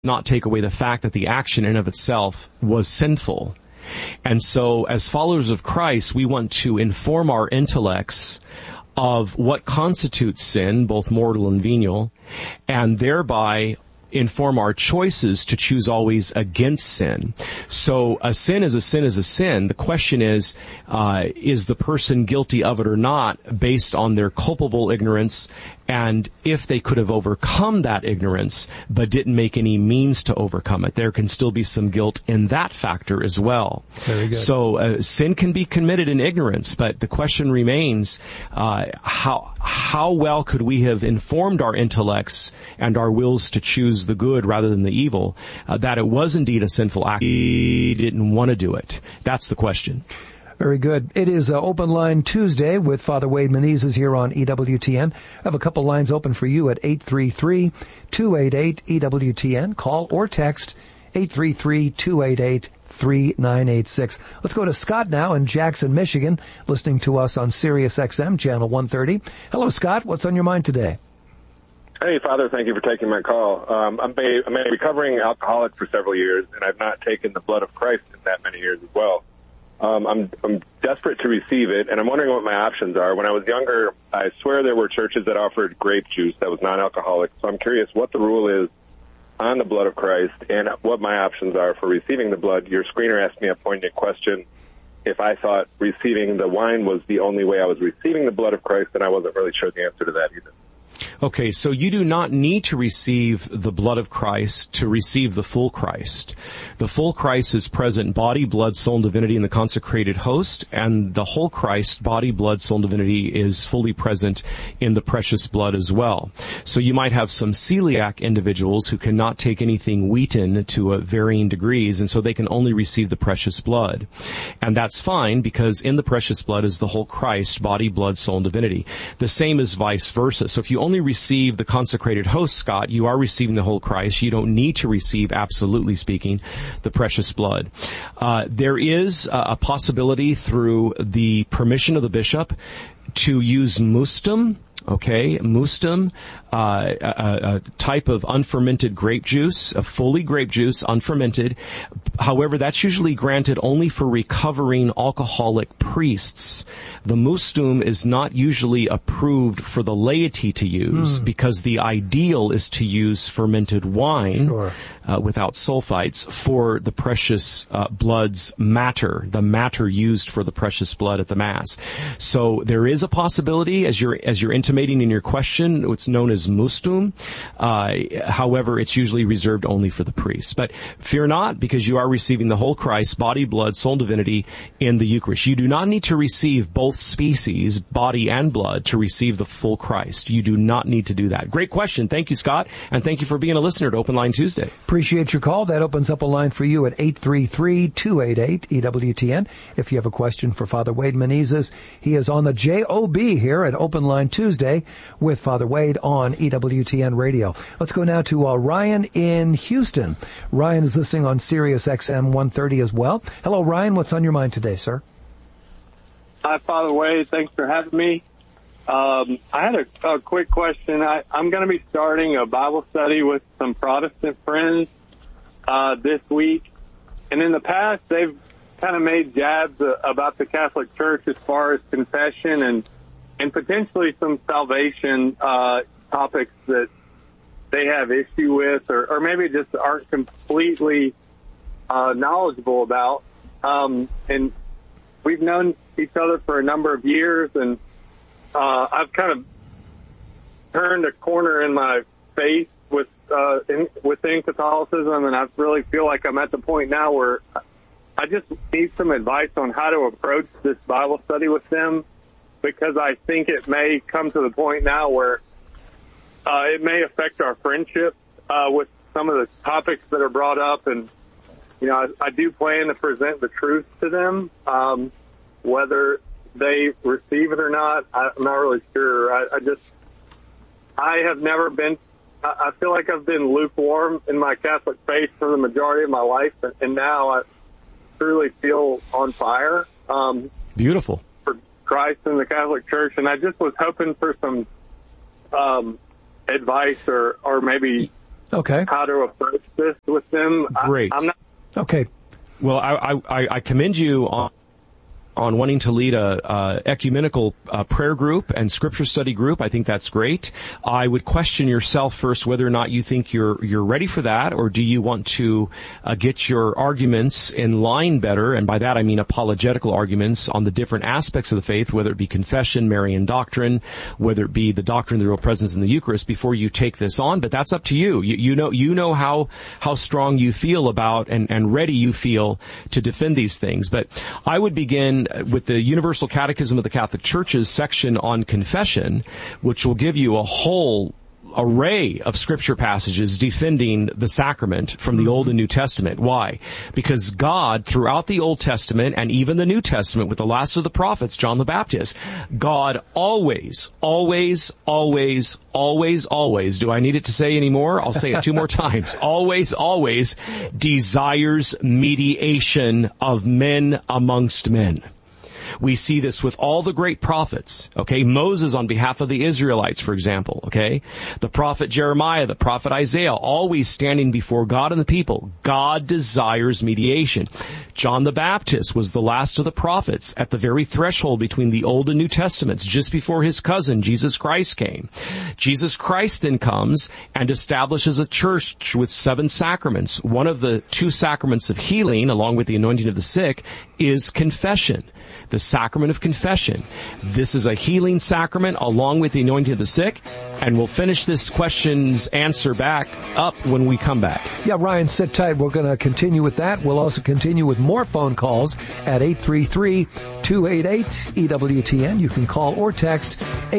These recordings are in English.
not take away the fact that the action in of itself was sinful. And so, as followers of Christ, we want to inform our intellects of what constitutes sin, both mortal and venial, and thereby inform our choices to choose always against sin. So a sin is a sin is a sin. The question is the person guilty of it or not, based on their culpable ignorance, and if they could have overcome that ignorance, but didn't make any means to overcome it. There can still be some guilt in that factor as well. Very good. So sin can be committed in ignorance, but the question remains, how well could we have informed our intellects and our wills to choose the good rather than the evil, that it was indeed a sinful act. We didn't want to do it. That's the question. Very good. It is Open Line Tuesday with Father Wade Menezes here on EWTN. I have a couple lines open for you at 833-288-EWTN. Call or text 833-288-3986. Let's go to Scott now in Jackson, Michigan, listening to us on Sirius XM, channel 130. Hello, Scott. What's on your mind today? Hey, Father, thank you for taking my call. I'm a recovering alcoholic for several years, and I've not taken the blood of Christ in that many years as well. I'm desperate to receive it, and I'm wondering what my options are. When I was younger, I swear there were churches that offered grape juice that was non-alcoholic, so I'm curious what the rule is on the blood of Christ and what my options are for receiving the blood. Your screener asked me a poignant question. If I thought receiving the wine was the only way I was receiving the blood of Christ, then I wasn't really sure the answer to that either. Okay, so you do not need to receive the blood of Christ to receive the full Christ. The full Christ is present, body, blood, soul, and divinity in the consecrated host, and the whole Christ, body, blood, soul, and divinity, is fully present in the precious blood as well. So you might have some celiac individuals who cannot take anything wheaten to varying degrees, and so they can only receive the precious blood. And that's fine, because in the precious blood is the whole Christ, body, blood, soul, and divinity. The same is vice versa. So if you only receive the consecrated host, Scott, you are receiving the whole Christ. You don't need to receive, absolutely speaking, the precious blood. There is a possibility through the permission of the bishop to use mustum. Okay, mustum, a type of unfermented grape juice, a fully grape juice, unfermented. However, that's usually granted only for recovering alcoholic priests. The mustum is not usually approved for the laity to use because the ideal is to use fermented wine without sulfites for the precious blood's matter, the matter used for the precious blood at the Mass. So there is a possibility, as you're intimating in your question, what's known as mustum. However, it's usually reserved only for the priests. But fear not, because you are receiving the whole Christ, body, blood, soul, and divinity in the Eucharist. You do not need to receive both species, body and blood, to receive the full Christ. You do not need to do that. Great question. Thank you, Scott, and thank you for being a listener to Open Line Tuesday. Appreciate your call. That opens up a line for you at 833-288-EWTN. If you have a question for Father Wade Menezes, he is on the JOB here at Open Line Tuesday with Father Wade on EWTN Radio. Let's go now to Ryan in Houston. Ryan is listening on Sirius XM 130 as well. Hello, Ryan. What's on your mind today, sir? Hi, Father Wade. Thanks for having me. I had a quick question. I'm going to be starting a Bible study with some Protestant friends this week. And in the past, they've kind of made jabs about the Catholic Church as far as confession and potentially some salvation topics that they have issue with or maybe just aren't completely knowledgeable about. And we've known each other for a number of years, and I've kind of turned a corner in my faith within Catholicism, and I really feel like I'm at the point now where I just need some advice on how to approach this Bible study with them, because I think it may come to the point now where it may affect our friendship with some of the topics that are brought up. And, you know, I do plan to present the truth to them, whether they receive it or not. I'm not really sure. I have never been, I feel like I've been lukewarm in my Catholic faith for the majority of my life, and now I truly feel on fire. Beautiful. For Christ and the Catholic Church, and I just was hoping for some advice or maybe Okay. how to approach this with them. Great. I'm not. Okay. Well, I commend you on wanting to lead a ecumenical prayer group and scripture study group. I think that's great. I would question yourself first whether or not you think you're ready for that, or do you want to get your arguments in line better, and by that I mean apologetical arguments on the different aspects of the faith, whether it be confession, Marian doctrine, whether it be the doctrine of the real presence in the Eucharist, before you take this on. But that's up to you. You know how strong you feel about and ready you feel to defend these things. But I would begin with the Universal Catechism of the Catholic Church's section on confession, which will give you a whole array of scripture passages defending the sacrament from the Old and New Testament. Why? Because God, throughout the Old Testament and even the New Testament with the last of the prophets, John the Baptist, God always, do I need it to say any more? I'll say it 2 more times. Always desires mediation of men amongst men. We see this with all the great prophets, okay? Moses on behalf of the Israelites, for example, okay? The prophet Jeremiah, the prophet Isaiah, always standing before God and the people. God desires mediation. John the Baptist was the last of the prophets at the very threshold between the Old and New Testaments, just before his cousin, Jesus Christ, came. Jesus Christ then comes and establishes a church with 7 sacraments. One of the 2 sacraments of healing, along with the anointing of the sick, is confession. The sacrament of confession. This is a healing sacrament along with the anointing of the sick, and we'll finish this question's answer back up when we come back. Yeah, Ryan, sit tight. We're going to continue with that. We'll also continue with more phone calls at 833-288-EWTN. You can call or text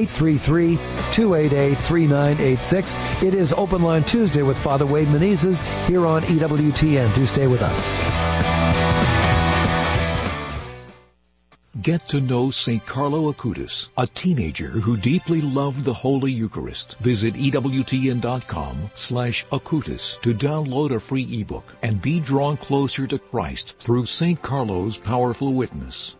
833-288-3986. It is Open Line Tuesday with Father Wade Menezes here on EWTN. Do stay with us. Get to know St. Carlo Acutis, a teenager who deeply loved the Holy Eucharist. Visit EWTN.com/Acutis to download a free ebook and be drawn closer to Christ through St. Carlo's powerful witness.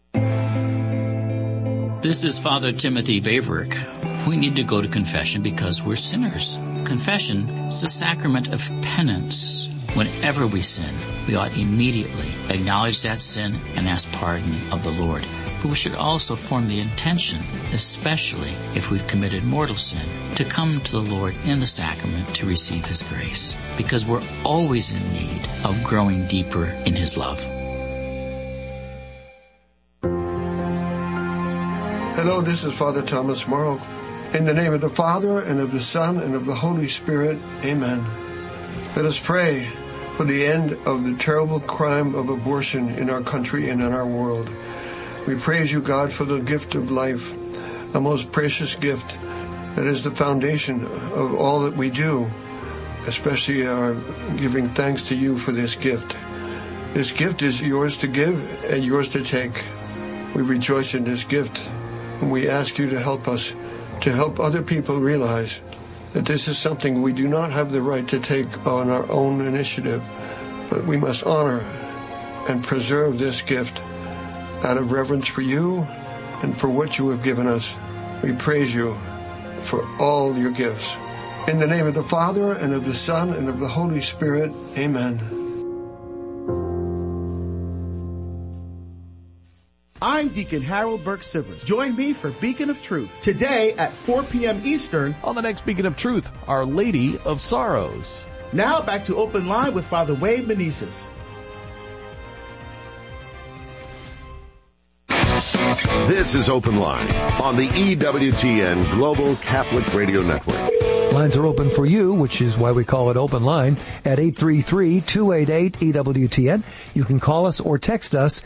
This is Father Timothy Vaverick. We need to go to confession because we're sinners. Confession is the sacrament of penance. Whenever we sin, we ought immediately acknowledge that sin and ask pardon of the Lord. But we should also form the intention, especially if we've committed mortal sin, to come to the Lord in the sacrament to receive His grace, because we're always in need of growing deeper in His love. Hello, this is Father Thomas Morrow. In the name of the Father, and of the Son, and of the Holy Spirit, amen. Let us pray for the end of the terrible crime of abortion in our country and in our world. We praise you, God, for the gift of life, a most precious gift that is the foundation of all that we do, especially our giving thanks to you for this gift. This gift is yours to give and yours to take. We rejoice in this gift, and we ask you to help us, to help other people realize that this is something we do not have the right to take on our own initiative, but we must honor and preserve this gift out of reverence for you and for what you have given us. We praise you for all your gifts. In the name of the Father, and of the Son, and of the Holy Spirit, amen. I'm Deacon Harold Burke-Sivers. Join me for Beacon of Truth today at 4 p.m. Eastern on the next Beacon of Truth, Our Lady of Sorrows. Now back to Open Line with Father Wade Menezes. This is Open Line on the EWTN Global Catholic Radio Network. Lines are open for you, which is why we call it Open Line, at 833-288-EWTN. You can call us or text us,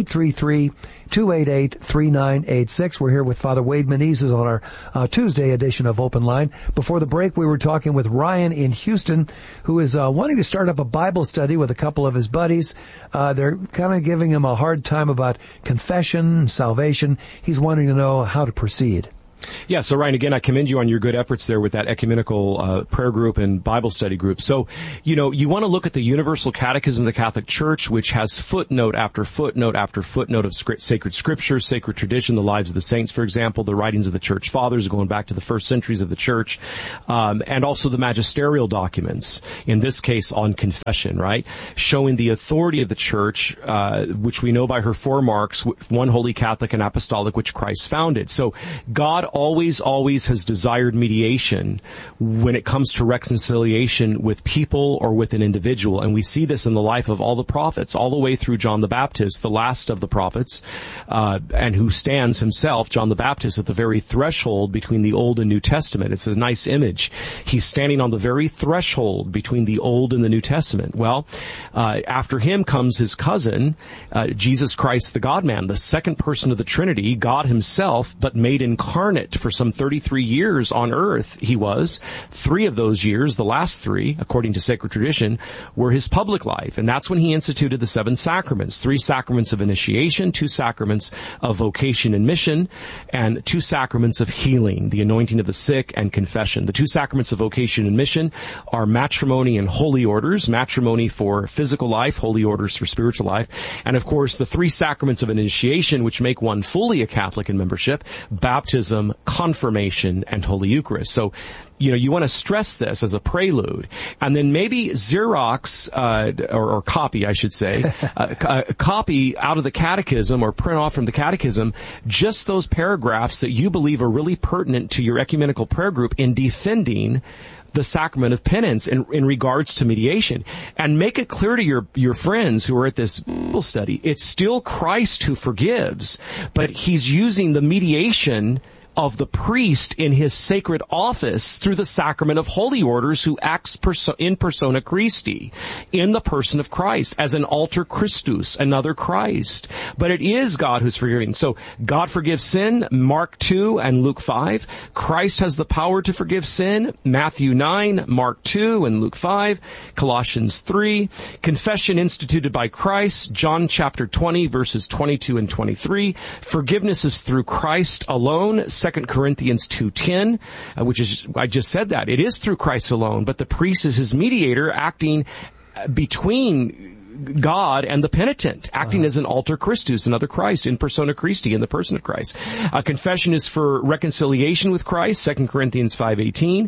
833-288-3986. We're here with Father Wade Menezes on our Tuesday edition of Open Line. Before the break, we were talking with Ryan in Houston, who is wanting to start up a Bible study with a couple of his buddies. They're kind of giving him a hard time about confession, salvation. He's wanting to know how to proceed. Yeah, so Ryan, again, I commend you on your good efforts there with that ecumenical prayer group and Bible study group. So, you want to look at the Universal Catechism of the Catholic Church, which has footnote after footnote after footnote of sacred scripture, sacred tradition, the lives of the saints, for example, the writings of the church fathers going back to the first centuries of the church, and also the magisterial documents, in this case on confession, right? Showing the authority of the church, which we know by her four marks, one holy, Catholic, and apostolic, which Christ founded. So God always has desired mediation when it comes to reconciliation with people or with an individual. And we see this in the life of all the prophets, all the way through John the Baptist, the last of the prophets, and who stands himself, John the Baptist, at the very threshold between the Old and New Testament. It's a nice image. He's standing on the very threshold between the Old and the New Testament. Well, after him comes his cousin, Jesus Christ, the God-man, the second person of the Trinity, God himself, but made incarnate. For some 33 years on earth, he was. 3 of those years, the last 3, according to sacred tradition, were his public life. And that's when he instituted the 7 sacraments. 3 sacraments of initiation, 2 sacraments of vocation and mission, and 2 sacraments of healing, the anointing of the sick and confession. The 2 sacraments of vocation and mission are matrimony and holy orders. Matrimony for physical life, holy orders for spiritual life. And of course, the 3 sacraments of initiation, which make one fully a Catholic in membership: baptism, confirmation, and Holy Eucharist. So, you want to stress this as a prelude. And then maybe Xerox, or copy, I should say, copy out of the catechism or print off from the catechism just those paragraphs that you believe are really pertinent to your ecumenical prayer group in defending the sacrament of penance in regards to mediation. And make it clear to your friends who are at this Bible study, it's still Christ who forgives, but he's using the mediation of the priest in his sacred office through the sacrament of holy orders, who acts in persona Christi, in the person of Christ, as an alter Christus, another Christ. But it is God who's forgiving. So God forgives sin, Mark 2 and Luke 5. Christ has the power to forgive sin, Matthew 9, Mark 2 and Luke 5, Colossians 3. Confession instituted by Christ, John chapter 20 verses 22 and 23. Forgiveness is through Christ alone, 2 Corinthians 2:10, which is, I just said that. It is through Christ alone, but the priest is his mediator, acting between God and the penitent, acting as an alter Christus, another Christ, in persona Christi, in the person of Christ. Confession is for reconciliation with Christ, 2 Corinthians 5:18.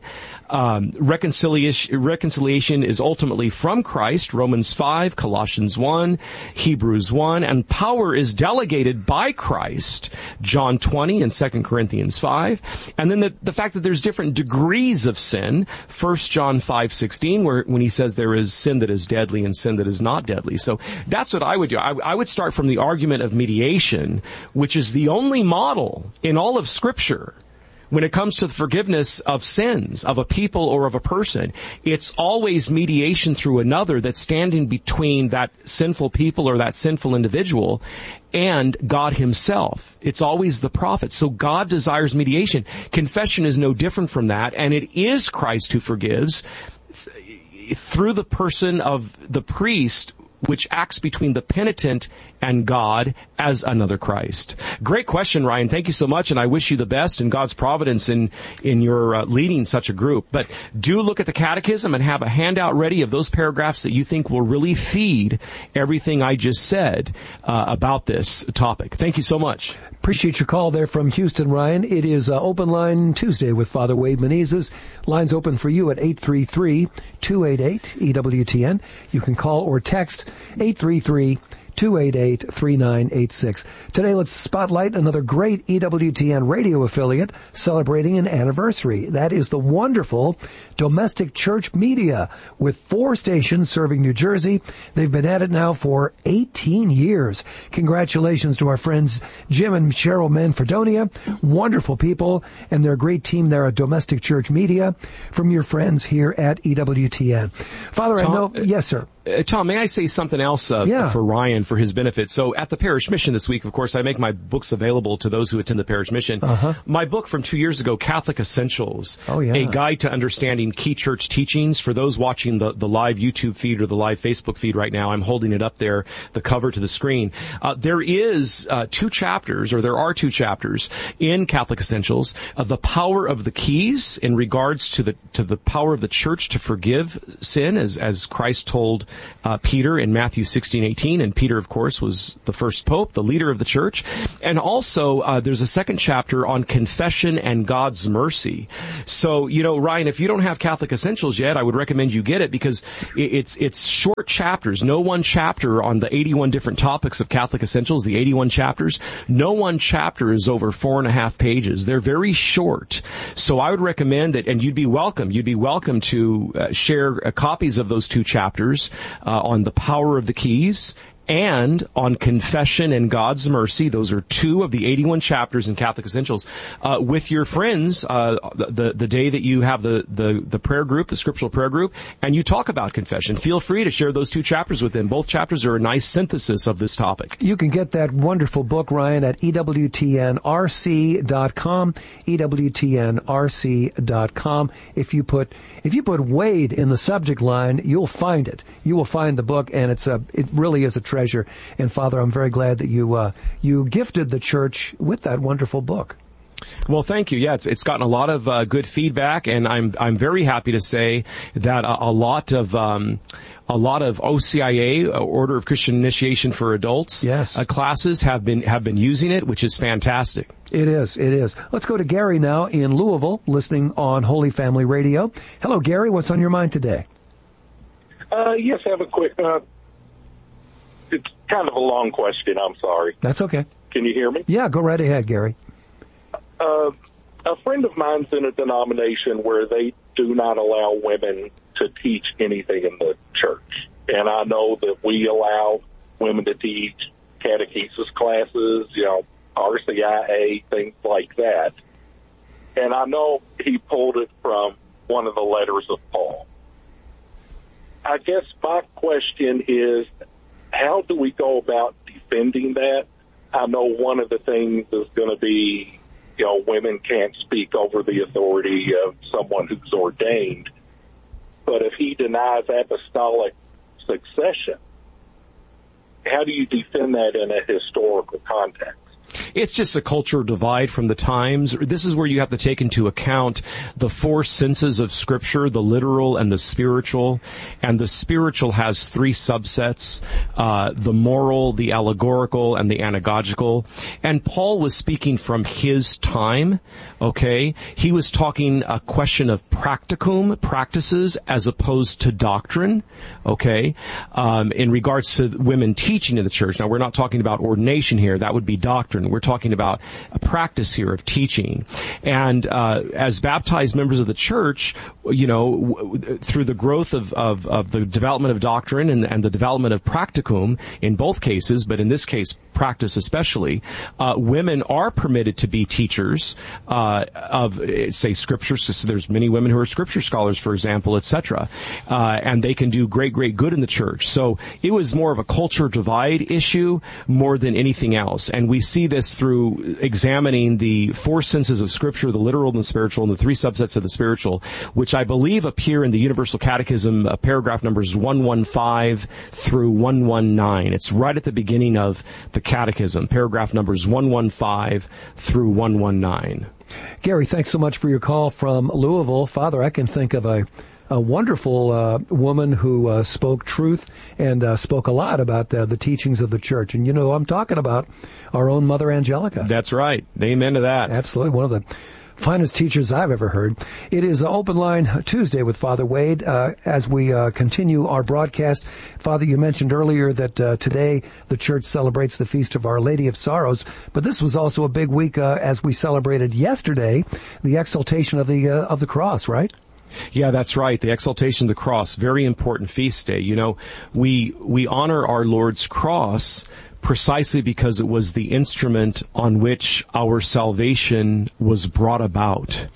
Reconciliation is ultimately from Christ, Romans 5, Colossians 1, Hebrews 1, and power is delegated by Christ, John 20 and 2 Corinthians 5. And then the fact that there's different degrees of sin, 1 John 5:16, when he says there is sin that is deadly and sin that is not deadly. So that's what I would do. I would start from the argument of mediation, which is the only model in all of Scripture when it comes to the forgiveness of sins of a people or of a person. It's always mediation through another that's standing between that sinful people or that sinful individual and God himself. It's always the prophet. So God desires mediation. Confession is no different from that, and it is Christ who forgives through the person of the priest, which acts between the penitent and God as another Christ. Great question, Ryan. Thank you so much, and I wish you the best and God's providence in your leading such a group. But do look at the catechism and have a handout ready of those paragraphs that you think will really feed everything I just said about this topic. Thank you so much. Appreciate your call there from Houston, Ryan. It is Open Line Tuesday with Father Wade Menezes. Lines open for you at 833-288-EWTN. You can call or text 833-288-3986. Today, let's spotlight another great EWTN radio affiliate celebrating an anniversary. That is the wonderful Domestic Church Media, with 4 stations serving New Jersey. They've been at it now for 18 years. Congratulations to our friends Jim and Cheryl Manfredonia. Wonderful people, and their great team there at Domestic Church Media, from your friends here at EWTN. Father, Tom, I know... Yes, sir. Tom, may I say something else for Ryan, for his benefit? So at the Parish Mission this week, of course, I make my books available to those who attend the Parish Mission. My book from 2 years ago, Catholic Essentials, a guide to understanding key church teachings. For those watching the live YouTube feed or the live Facebook feed right now, I'm holding it up there, the cover to the screen. There are 2 chapters in Catholic Essentials, the power of the keys in regards to the power of the church to forgive sin, as Christ told Peter in Matthew 16:18, and Peter, of course, was the first pope, the leader of the church. And also, there's a second chapter on confession and God's mercy. So, Ryan, if you don't have Catholic Essentials yet, I would recommend you get it, because it's short chapters. No one chapter on the 81 different topics of Catholic Essentials, the 81 chapters, no one chapter is over 4.5 pages. They're very short. So I would recommend that, and you'd be welcome to share copies of those 2 chapters on the power of the keys and on confession and God's mercy. Those are 2 of the 81 chapters in Catholic Essentials, with your friends, the day that you have the prayer group, the scriptural prayer group, and you talk about confession. Feel free to share those 2 chapters with them. Both chapters are a nice synthesis of this topic. You can get that wonderful book, Ryan, at EWTNRC.com, EWTNRC.com. If you put Wade in the subject line, you'll find it. You will find the book, and it really is a treasure. And Father, I'm very glad that you gifted the church with that wonderful book. Well, thank you. Yeah, it's gotten a lot of good feedback, and I'm very happy to say that a lot of OCIA, Order of Christian Initiation for Adults, classes have been using it, which is fantastic. It is. Let's go to Gary now in Louisville, listening on Holy Family Radio. Hello, Gary. What's on your mind today? Yes, I have a quick. It's kind of a long question. I'm sorry. That's okay. Can you hear me? Yeah, go right ahead, Gary. A friend of mine's in a denomination where they do not allow women to teach anything in the church. And I know that we allow women to teach catechesis classes, RCIA, things like that. And I know he pulled it from one of the letters of Paul. I guess my question is, how do we go about defending that? I know one of the things is going to be, women can't speak over the authority of someone who's ordained. But if he denies apostolic succession, how do you defend that in a historical context? It's just a cultural divide from the times. This is where you have to take into account the 4 senses of Scripture, the literal and the spiritual. And the spiritual has 3 subsets, the moral, the allegorical, and the anagogical. And Paul was speaking from his time, okay? He was talking a question of practicum, practices, as opposed to doctrine, okay? In regards to women teaching in the church. Now, we're not talking about ordination here. That would be doctrine. We're talking about a practice here of teaching. And as baptized members of the church, through the growth of the development of doctrine and the development of practicum in both cases, but in this case, practice especially, women are permitted to be teachers of, say, Scripture. So there's many women who are Scripture scholars, for example, etc. And they can do great good in the church. So it was more of a culture divide issue more than anything else. And we see this through examining the 4 senses of Scripture, the literal and the spiritual, and the 3 subsets of the spiritual, which I believe appear in the Universal Catechism, paragraph numbers 115 through 119. It's right at the beginning of the Catechism, paragraph numbers 115 through 119. Gary, thanks so much for your call from Louisville. Father, I can think of a wonderful woman who spoke truth and spoke a lot about the teachings of the church. And I'm talking about our own Mother Angelica. That's right. Amen to that. Absolutely. One of the finest teachers I've ever heard. It is Open Line Tuesday with Father Wade. As we continue our broadcast, Father, you mentioned earlier that today the church celebrates the Feast of Our Lady of Sorrows, but this was also a big week as we celebrated yesterday the exaltation of the cross, right? Yeah, that's right. The exaltation of the cross, very important feast day. We honor our Lord's cross precisely because it was the instrument on which our salvation was brought about.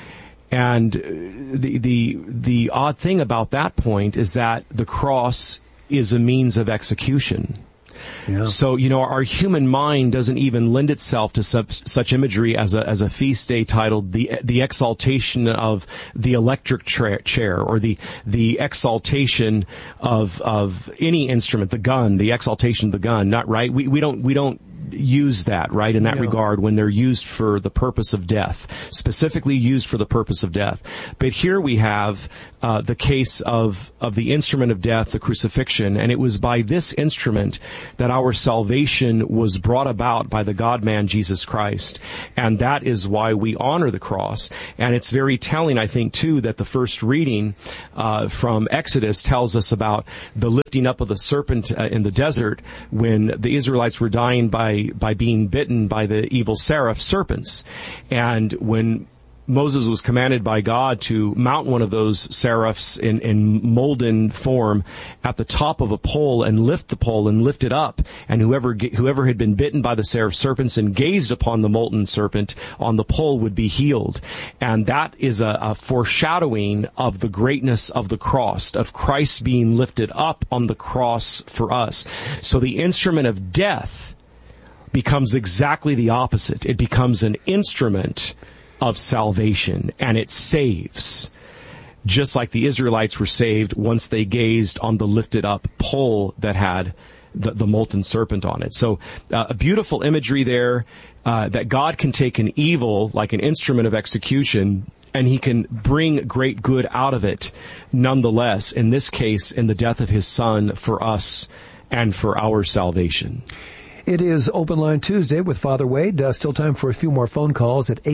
And the odd thing about that point is that the cross is a means of execution. Yeah. So, our human mind doesn't even lend itself to such imagery as a feast day titled the exaltation of the electric chair, or the exaltation of any instrument, the gun, the exaltation of the gun. Not right. We don't use that, right, in that regard, when they're used for the purpose of death, specifically used for the purpose of death. But here we have the case of the instrument of death, the crucifixion, and it was by this instrument that our salvation was brought about by the God-man Jesus Christ. And that is why we honor the cross. And it's very telling, I think, too, that the first reading from Exodus tells us about the lifting up of the serpent in the desert when the Israelites were dying by being bitten by the evil serpents. And when Moses was commanded by God to mount one of those seraphs in molten form at the top of a pole and lift the pole and lift it up, and whoever had been bitten by the serpents and gazed upon the molten serpent on the pole would be healed. And that is a foreshadowing of the greatness of the cross, of Christ being lifted up on the cross for us. So the instrument of death becomes exactly the opposite. It becomes an instrument of salvation, and it saves, just like the Israelites were saved once they gazed on the lifted up pole that had the molten serpent on it. So a beautiful imagery there, that God can take an evil like an instrument of execution, and he can bring great good out of it nonetheless, in this case in the death of his Son for us and for our salvation. It is Open Line Tuesday with Father Wade. Still time for a few more phone calls at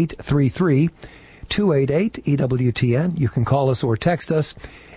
833-288-EWTN. You can call us or text us,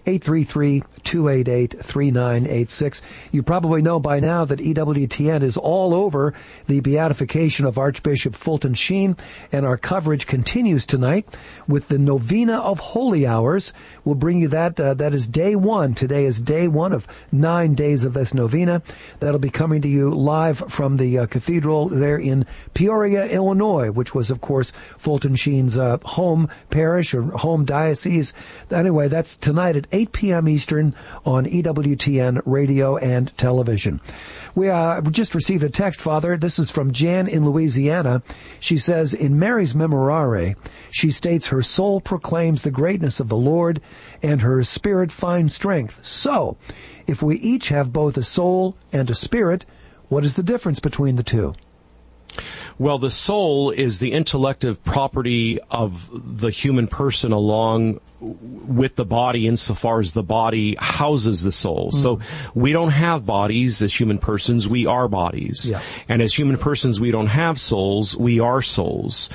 833-288-3986. You probably know by now that EWTN is all over the beatification of Archbishop Fulton Sheen, and our coverage continues tonight with the Novena of Holy Hours. We'll bring you that. That is day one. Today is day one of 9 days of this novena. That'll be coming to you live from the cathedral there in Peoria, Illinois, which was, of course, Fulton Sheen's home parish or home diocese. Anyway, that's tonight at 8 p.m. Eastern on EWTN radio and television. We just received a text, Father. This is from Jan in Louisiana. She says, in Mary's Memorare, she states her soul proclaims the greatness of the Lord and her spirit finds strength. So, if we each have both a soul and a spirit, what is the difference between the two? Well, the soul is the intellective property of the human person along with the body insofar as the body houses the soul. So we don't have bodies as human persons, we are bodies. Yeah. And as human persons we don't have souls, we are souls.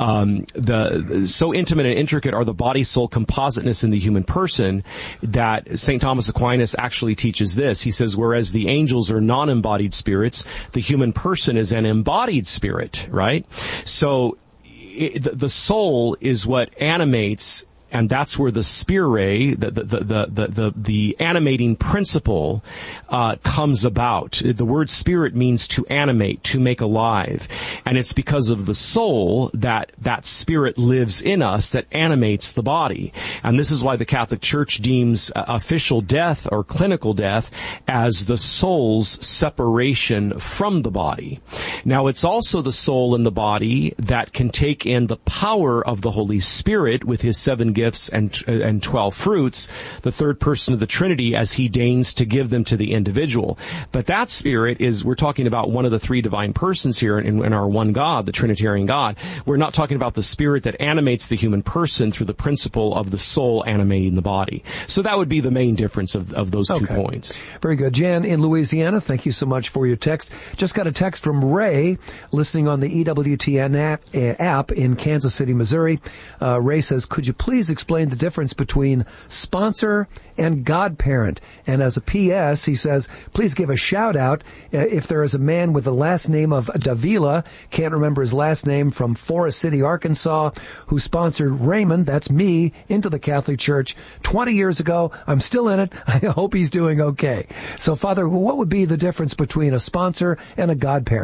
So intimate and intricate are the body-soul compositeness in the human person that St. Thomas Aquinas actually teaches this. He says, whereas the angels are non-embodied spirits, the human person is an embodied spirit, right? So the soul is what animates, and that's where the spirae, the animating principle, comes about. The word spirit means to animate, to make alive. And it's because of the soul that spirit lives in us that animates the body. And this is why the Catholic Church deems official death or clinical death as the soul's separation from the body. Now, it's also the soul in the body that can take in the power of the Holy Spirit with his 7 gifts and 12 fruits, the third person of the Trinity, as he deigns to give them to the individual. But that spirit is, we're talking about one of the 3 divine persons here in our one God, the Trinitarian God. We're not talking about the spirit that animates the human person through the principle of the soul animating the body. So that would be the main difference of those 2 points. Very good. Jan in Louisiana, thank you so much for your text. Just got a text from Ray, listening on the EWTN app in Kansas City, Missouri. Ray says, could you please explain the difference between sponsor and godparent? And as a P.S., he says, please give a shout out if there is a man with the last name of Davila, can't remember his last name, from Forest City, Arkansas, who sponsored Raymond, that's me, into the Catholic Church 20 years ago. I'm still in it. I hope he's doing okay. So, Father, what would be the difference between a sponsor and a godparent?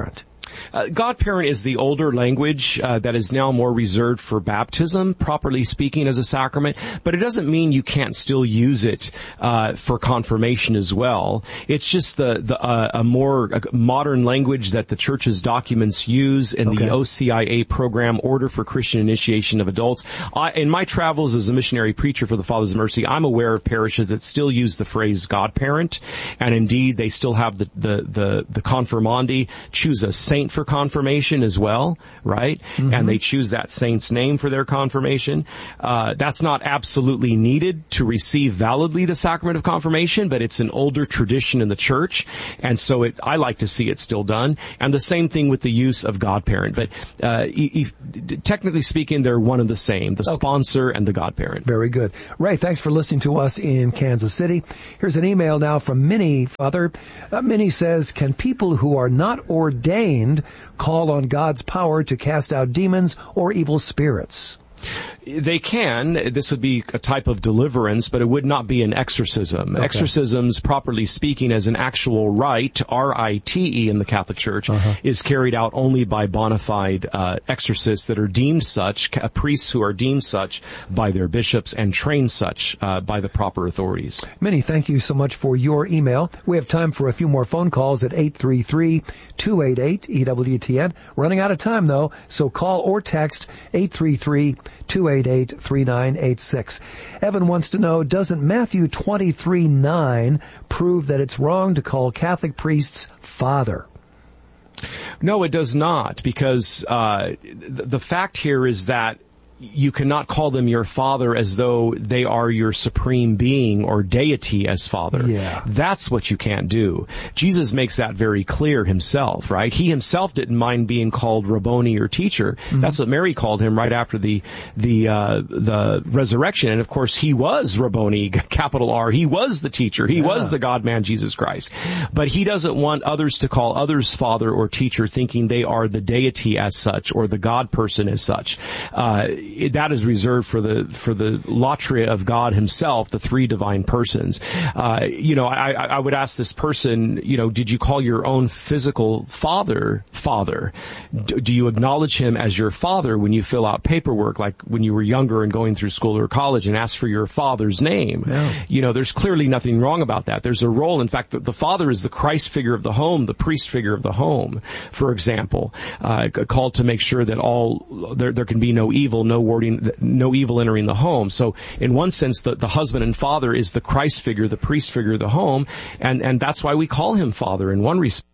Godparent is the older language that is now more reserved for baptism, properly speaking, as a sacrament, but it doesn't mean you can't still use it for confirmation as well. It's just a more modern language that the church's documents use in the OCIA program, Order for Christian Initiation of Adults. In my travels as a missionary preacher for the Fathers of Mercy, I'm aware of parishes that still use the phrase Godparent, and indeed they still have the confirmandi choose a saint for confirmation as well, right? Mm-hmm. And they choose that saint's name for their confirmation. That's not absolutely needed to receive validly the sacrament of confirmation, but it's an older tradition in the church, and so I like to see it still done. And the same thing with the use of Godparent. But technically speaking, they're one and the same, the sponsor and the Godparent. Very good. Ray, thanks for listening to us in Kansas City. Here's an email now from Minnie, Father. Minnie says, can people who are not ordained call on God's power to cast out demons or evil spirits? They can. This would be a type of deliverance, but it would not be an exorcism. Okay. Exorcisms, properly speaking, as an actual rite, R-I-T-E in the Catholic Church, is carried out only by bona fide exorcists that are deemed such, priests who are deemed such by their bishops and trained such by the proper authorities. Minnie, thank you so much for your email. We have time for a few more phone calls at 833-288-EWTN. Running out of time, though, so call or text 833-288-3986. Evan wants to know, doesn't Matthew 23:9 prove that it's wrong to call Catholic priests Father? No, it does not, because the fact here is that you cannot call them your father as though they are your supreme being or deity as father. Yeah. That's what you can't do. Jesus makes that very clear himself, right? He himself didn't mind being called Rabboni or teacher. Mm-hmm. That's what Mary called him right after the resurrection. And of course, he was Rabboni, capital R. He was the teacher. He was the God-man, Jesus Christ. But he doesn't want others to call others father or teacher, thinking they are the deity as such or the God person as such. That is reserved for the latria of God himself, the three divine persons. I would ask this person, did you call your own physical father? Do you acknowledge him as your father when you fill out paperwork, like when you were younger and going through school or college, and ask for your father's name? Yeah. There's clearly nothing wrong about that. There's a role. In fact, the father is the Christ figure of the home, the priest figure of the home, for example, called to make sure that there can be no evil, no evil entering the home. So in one sense, the husband and father is the Christ figure, the priest figure of the home, and that's why we call him Father in one respect.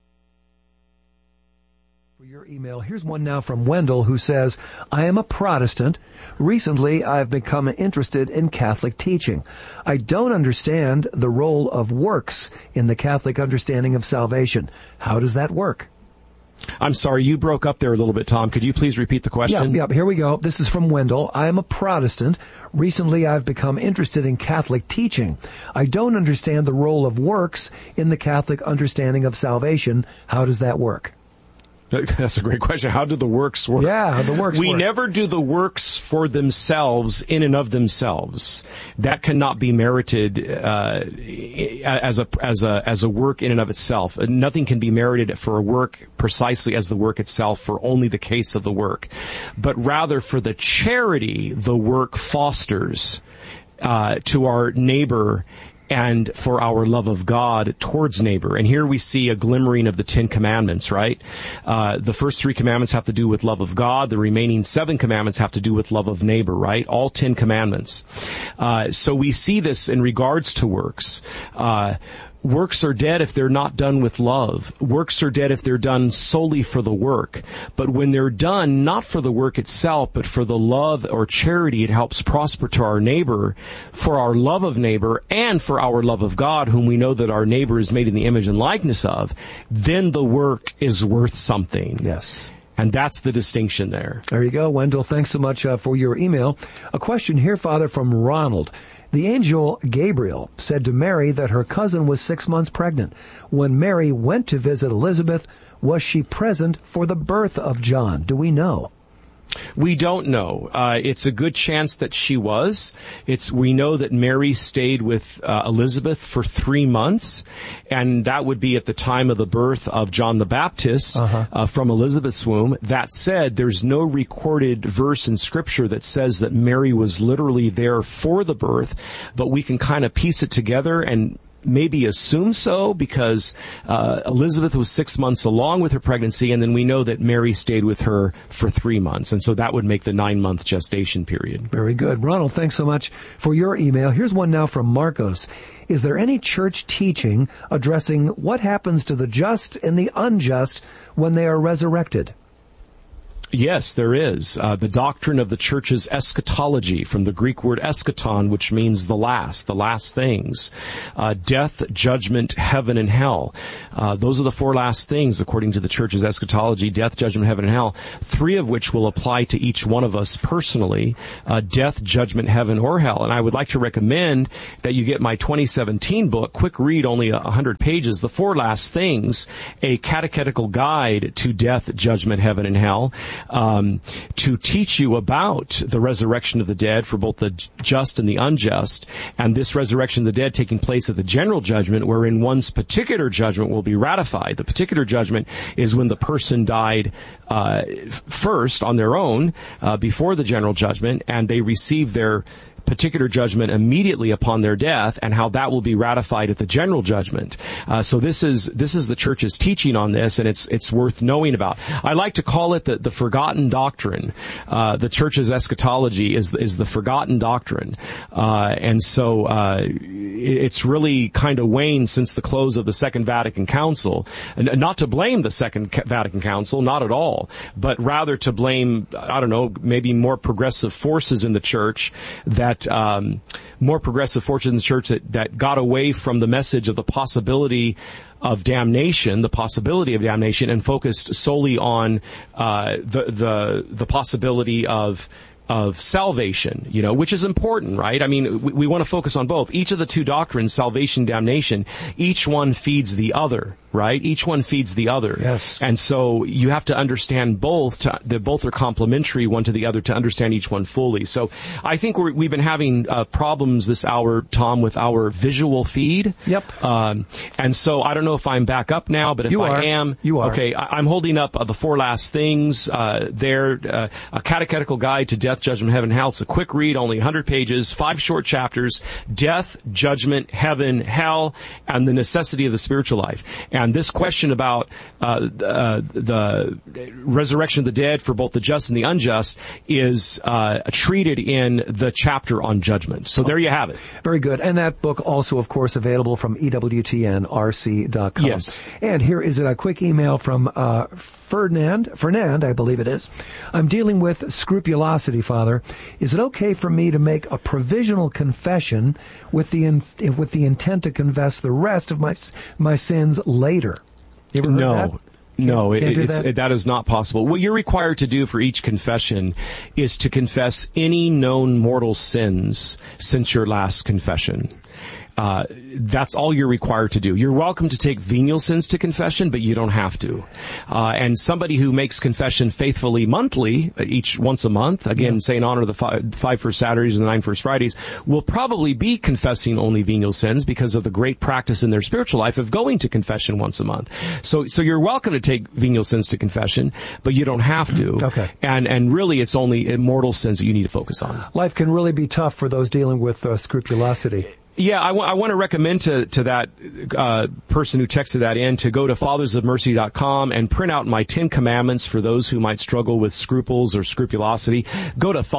For your email, here's one now from Wendell, who says, I am a Protestant. Recently, I've become interested in Catholic teaching. I don't understand the role of works in the Catholic understanding of salvation. How does that work? I'm sorry, you broke up there a little bit, Tom. Could you please repeat the question? Yeah, here we go. This is from Wendell. I am a Protestant. Recently, I've become interested in Catholic teaching. I don't understand the role of works in the Catholic understanding of salvation. How does that work? That's a great question. How do the works work? Yeah, how the works work. We never do the works for themselves in and of themselves. That cannot be merited as a work in and of itself. Nothing can be merited for a work precisely as the work itself for only the case of the work, but rather for the charity the work fosters to our neighbor and for our love of God towards neighbor. And here we see a glimmering of the 10 Commandments, right? The first 3 commandments have to do with love of God. The remaining 7 commandments have to do with love of neighbor, right? All 10 commandments. So we see this in regards to works. Works are dead if they're not done with love. Works are dead if they're done solely for the work. But when they're done not for the work itself, but for the love or charity it helps prosper to our neighbor, for our love of neighbor, and for our love of God, whom we know that our neighbor is made in the image and likeness of, then the work is worth something. Yes. And that's the distinction there. There you go, Wendell. Thanks so much for your email. A question here, Father, from Ronald. The angel Gabriel said to Mary that her cousin was 6 months pregnant. When Mary went to visit Elizabeth, was she present for the birth of John? Do we know? We don't know. It's a good chance that she was. We know that Mary stayed with Elizabeth for 3 months, and that would be at the time of the birth of John the Baptist from Elizabeth's womb. That said, there's no recorded verse in Scripture that says that Mary was literally there for the birth, but we can kind of piece it together and maybe assume so, because Elizabeth was 6 months along with her pregnancy, and then we know that Mary stayed with her for 3 months, and so that would make the 9-month gestation period. Very good. Ronald, thanks so much for your email. Here's one now from Marcos. Is there any church teaching addressing what happens to the just and the unjust when they are resurrected? Yes, there is. The doctrine of the church's eschatology, from the Greek word eschaton, which means the last things. Death, judgment, heaven, and hell. Those are the 4 last things according to the church's eschatology: death, judgment, heaven, and hell. 3 of which will apply to each one of us personally: death, judgment, heaven, or hell. And I would like to recommend that you get my 2017 book, quick read, only 100 pages, The 4 Last Things, a catechetical guide to death, judgment, heaven, and hell. To teach you about the resurrection of the dead for both the just and the unjust, and this resurrection of the dead taking place at the general judgment, wherein one's particular judgment will be ratified. The particular judgment is when the person died first on their own before the general judgment, and they receive their particular judgment immediately upon their death, and how that will be ratified at the general judgment. So this is the church's teaching on this, and it's worth knowing about. I like to call it the forgotten doctrine. The church's eschatology is the forgotten doctrine, and so it's really kind of waned since the close of the Second Vatican Council. And not to blame the Second Vatican Council, not at all, but rather to blame, I don't know, maybe more progressive forces in the church that got away from the message of the possibility of damnation, and focused solely on the possibility of salvation, which is important, right? I mean, we want to focus on both. Each of the 2 doctrines, salvation, damnation, each one feeds the other, right? Each one feeds the other. Yes. And so you have to understand both, that both are complementary one to the other, to understand each one fully. So I think we've been having problems this hour, Tom, with our visual feed. Yep. And so I don't know if I'm back up now, but if I am, you are. Okay, I'm holding up the 4 last things there, a catechetical guide to death, judgment, heaven, hell. It's a quick read, only 100 pages, 5 short chapters: death, judgment, heaven, hell, and the necessity of the spiritual life. And this question about the resurrection of the dead for both the just and the unjust is treated in the chapter on judgment. So there you have it. Very good. And that book also, of course, available from EWTNRC.com. Yes. And here is a quick email from Fernand, I believe it is. I'm dealing with scrupulosity, Father. Is it okay for me to make a provisional confession with the intent to confess the rest of my sins later? You ever heard that? No, that is not possible. What you're required to do for each confession is to confess any known mortal sins since your last confession. That's all you're required to do. You're welcome to take venial sins to confession, but you don't have to. And somebody who makes confession faithfully monthly, once a month, again, say in honor of the 5 first Saturdays and the 9 first Fridays, will probably be confessing only venial sins because of the great practice in their spiritual life of going to confession once a month. So you're welcome to take venial sins to confession, but you don't have to. Okay. And really it's only mortal sins that you need to focus on. Life can really be tough for those dealing with scrupulosity. Yeah, I want to recommend to that person who texted that in to go to fathersofmercy.com and print out my 10 commandments for those who might struggle with scruples or scrupulosity. Go to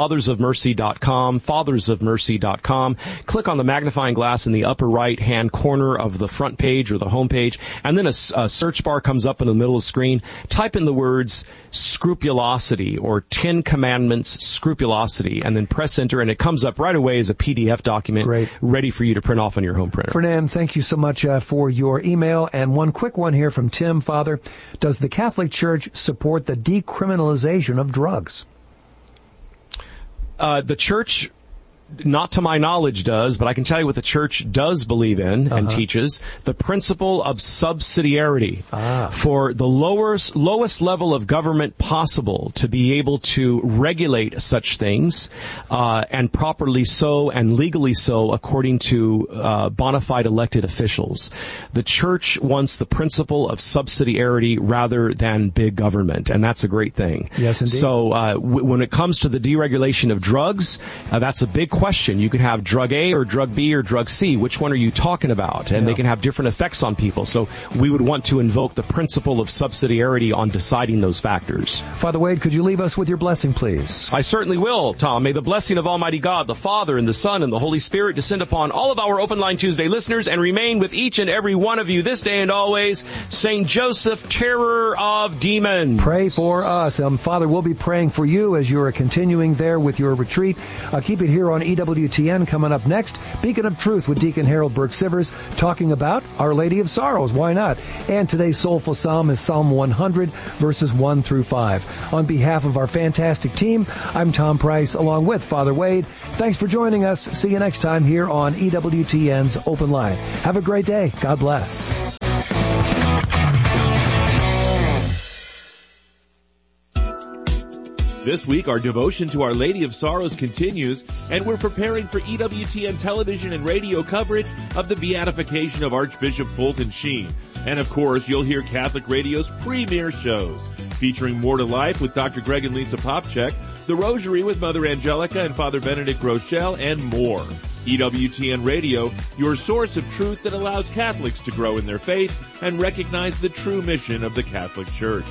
fathersofmercy.com, click on the magnifying glass in the upper right-hand corner of the front page or the home page, and then a search bar comes up in the middle of the screen. Type in the words scrupulosity or 10 commandments scrupulosity, and then press enter, and it comes up right away as a PDF document ready for you to print off on your home printer. Fernand, thank you so much for your email. And one quick one here from Tim. Father, does the Catholic Church support the decriminalization of drugs? The Church not to my knowledge does, but I can tell you what the church does believe in and teaches, the principle of subsidiarity for the lowest level of government possible to be able to regulate such things, and properly so and legally so according to bona fide elected officials. The church wants the principle of subsidiarity rather than big government, and that's a great thing. Yes, indeed. So when it comes to the deregulation of drugs, that's a big question. You can have drug A or drug B or drug C. Which one are you talking about? And they can have different effects on people. So we would want to invoke the principle of subsidiarity on deciding those factors. Father Wade, could you leave us with your blessing, please? I certainly will, Tom. May the blessing of Almighty God, the Father, and the Son, and the Holy Spirit descend upon all of our Open Line Tuesday listeners and remain with each and every one of you this day and always. Saint Joseph, terror of demons. Pray for us. Father, we'll be praying for you as you're continuing there with your retreat. Keep it here on EWTN. Coming up next, Beacon of Truth with Deacon Harold Burke-Sivers talking about Our Lady of Sorrows. Why not? And today's soulful psalm is Psalm 100, verses 1 through 5. On behalf of our fantastic team, I'm Tom Price along with Father Wade. Thanks for joining us. See you next time here on EWTN's Open Line. Have a great day. God bless. This week, our devotion to Our Lady of Sorrows continues, and we're preparing for EWTN television and radio coverage of the beatification of Archbishop Fulton Sheen. And of course, you'll hear Catholic Radio's premier shows, featuring More to Life with Dr. Greg and Lisa Popchak, The Rosary with Mother Angelica and Father Benedict Rochelle, and more. EWTN Radio, your source of truth that allows Catholics to grow in their faith and recognize the true mission of the Catholic Church.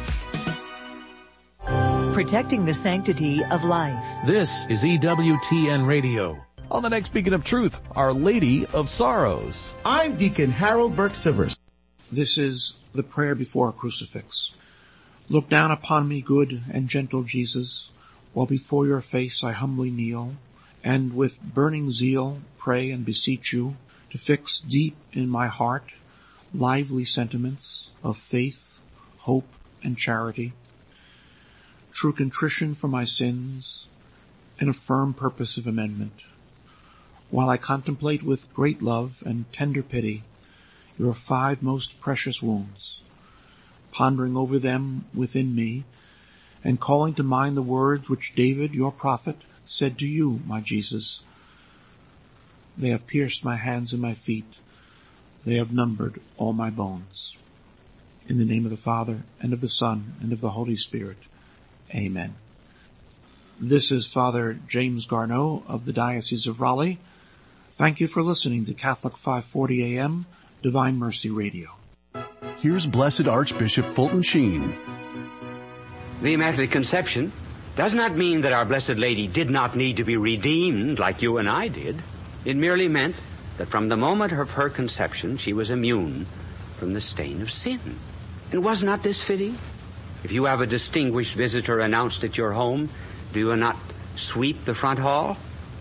Protecting the sanctity of life. This is EWTN Radio. On the next Beacon of Truth, Our Lady of Sorrows. I'm Deacon Harold Burke-Sivers. This is the prayer before a crucifix. Look down upon me, good and gentle Jesus, while before your face I humbly kneel, and with burning zeal pray and beseech you to fix deep in my heart lively sentiments of faith, hope, and charity, true contrition for my sins, and a firm purpose of amendment, while I contemplate with great love and tender pity your 5 most precious wounds, pondering over them within me, and calling to mind the words which David, your prophet, said to you, my Jesus. They have pierced my hands and my feet. They have numbered all my bones. In the name of the Father, and of the Son, and of the Holy Spirit. Amen. This is Father James Garneau of the Diocese of Raleigh. Thank you for listening to Catholic 540 AM, Divine Mercy Radio. Here's Blessed Archbishop Fulton Sheen. The Immaculate Conception does not mean that our Blessed Lady did not need to be redeemed like you and I did. It merely meant that from the moment of her conception, she was immune from the stain of sin. And was not this fitting? If you have a distinguished visitor announced at your home, do you not sweep the front hall?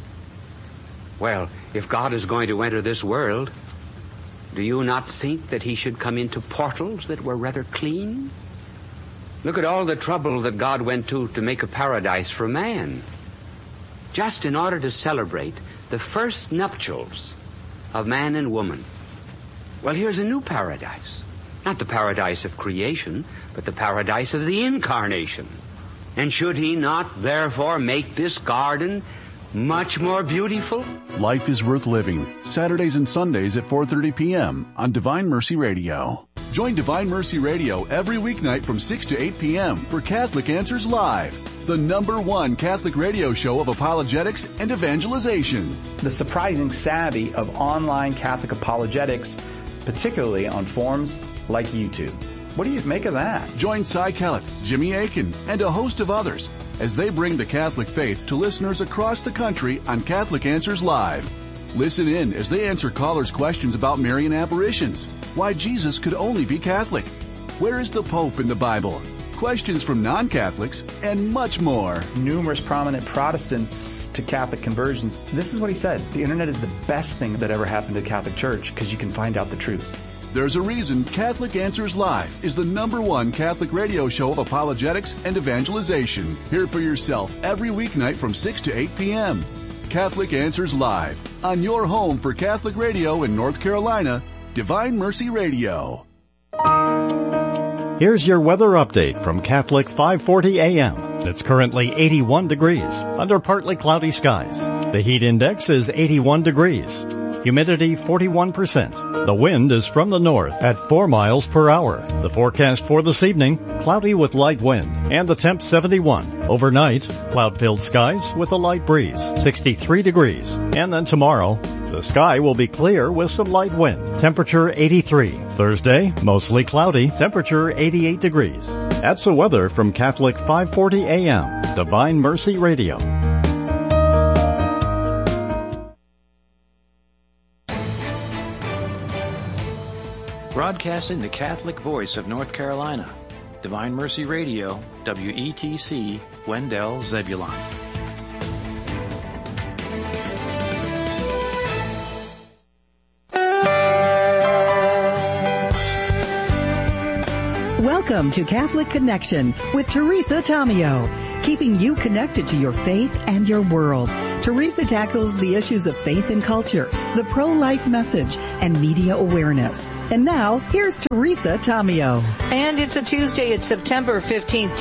Well, if God is going to enter this world, do you not think that he should come into portals that were rather clean? Look at all the trouble that God went to make a paradise for man, just in order to celebrate the first nuptials of man and woman. Well, here's a new paradise. Not the paradise of creation, but the paradise of the incarnation. And should he not, therefore, make this garden much more beautiful? Life is Worth Living, Saturdays and Sundays at 4:30 p.m. on Divine Mercy Radio. Join Divine Mercy Radio every weeknight from 6 to 8 p.m. for Catholic Answers Live, the #1 Catholic radio show of apologetics and evangelization. The surprising savvy of online Catholic apologetics, particularly on forums like YouTube. What do you make of that? Join Cy Kellett, Jimmy Akin, and a host of others as they bring the Catholic faith to listeners across the country on Catholic Answers Live. Listen in as they answer callers' questions about Marian apparitions, why Jesus could only be Catholic, where is the Pope in the Bible, questions from non-Catholics, and much more. Numerous prominent Protestants to Catholic conversions. This is what he said. The internet is the best thing that ever happened to the Catholic Church because you can find out the truth. There's a reason Catholic Answers Live is the #1 Catholic radio show of apologetics and evangelization. Hear it for yourself every weeknight from 6 to 8 p.m. Catholic Answers Live on your home for Catholic radio in North Carolina, Divine Mercy Radio. Here's your weather update from Catholic 540 AM. It's currently 81 degrees under partly cloudy skies. The heat index is 81 degrees. Humidity 41%. The wind is from the north at 4 miles per hour. The forecast for this evening, cloudy with light wind and the temp 71. Overnight, cloud-filled skies with a light breeze, 63 degrees. And then tomorrow, the sky will be clear with some light wind, temperature 83. Thursday, mostly cloudy, temperature 88 degrees. That's the weather from Catholic 540 AM, Divine Mercy Radio. Broadcasting the Catholic voice of North Carolina, Divine Mercy Radio, WETC, Wendell, Zebulon. Welcome to Catholic Connection with Teresa Tomeo, keeping you connected to your faith and your world. Teresa tackles the issues of faith and culture, the pro-life message, and media awareness. And now, here's Teresa Tomeo. And it's a Tuesday. It's September 15th,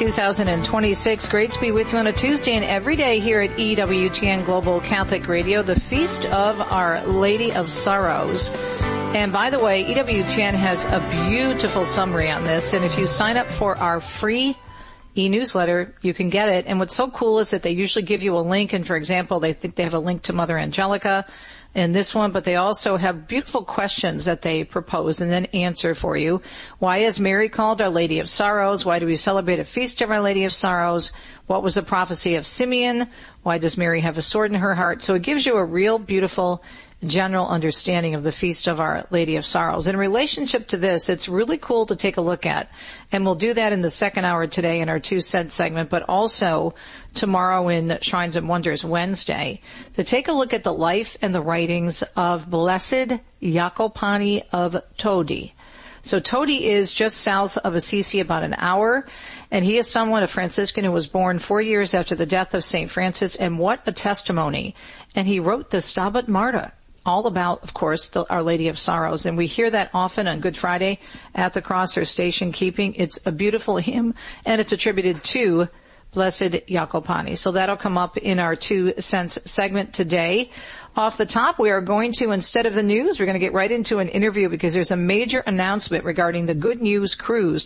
2026. Great to be with you on a Tuesday and every day here at EWTN Global Catholic Radio, the Feast of Our Lady of Sorrows. And by the way, EWTN has a beautiful summary on this. And if you sign up for our free e-newsletter, you can get it. And what's so cool is that they usually give you a link. And for example, they think they have a link to Mother Angelica in this one, but they also have beautiful questions that they propose and then answer for you. Why is Mary called Our Lady of Sorrows? Why do we celebrate a feast of Our Lady of Sorrows? What was the prophecy of Simeon? Why does Mary have a sword in her heart? So it gives you a real beautiful general understanding of the Feast of Our Lady of Sorrows. In relationship to this, it's really cool to take a look at, and we'll do that in the second hour today in our 2 Cents segment, but also tomorrow in Shrines and Wonders Wednesday, to take a look at the life and the writings of Blessed Jacopani of Todi. So Todi is just south of Assisi, about an hour, and he is someone, a Franciscan, who was born 4 years after the death of St. Francis, and what a testimony. And he wrote the Stabat Mater, all about, of course, Our Lady of Sorrows. And we hear that often on Good Friday at the cross or station keeping. It's a beautiful hymn, and it's attributed to Blessed Jacopani. So that'll come up in our 2 Cents segment today. Off the top, we are going to, instead of the news, we're going to get right into an interview because there's a major announcement regarding the Good News Cruise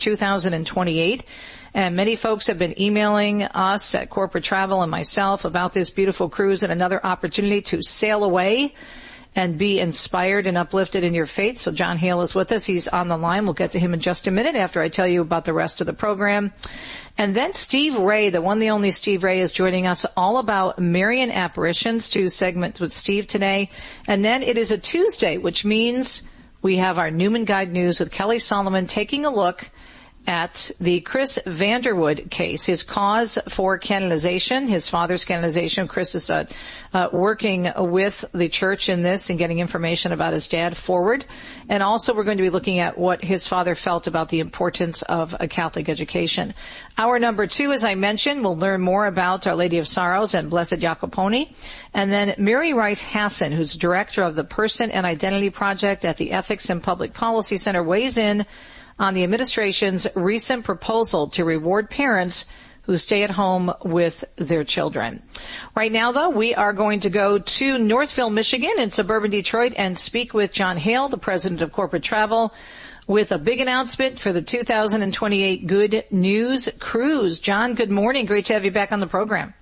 2028. And many folks have been emailing us at Corporate Travel and myself about this beautiful cruise and another opportunity to sail away and be inspired and uplifted in your faith. So John Hale is with us. He's on the line. We'll get to him in just a minute after I tell you about the rest of the program. And then Steve Ray, the one, the only Steve Ray, is joining us all about Marian apparitions, 2 segments with Steve today. And then it is a Tuesday, which means we have our Newman Guide News with Kelly Solomon taking a look at the Chris Vanderwood case, his cause for canonization, his father's canonization. Chris is working with the church in this and getting information about his dad forward. And also we're going to be looking at what his father felt about the importance of a Catholic education. Hour number 2, as I mentioned, we'll learn more about Our Lady of Sorrows and Blessed Jacopani. And then Mary Rice Hassan, who's director of the Person and Identity Project at the Ethics and Public Policy Center, weighs in on the administration's recent proposal to reward parents who stay at home with their children. Right now, though, we are going to go to Northville, Michigan in suburban Detroit and speak with John Hale, the president of Corporate Travel, with a big announcement for the 2028 Good News Cruise. John, good morning. Great to have you back on the program.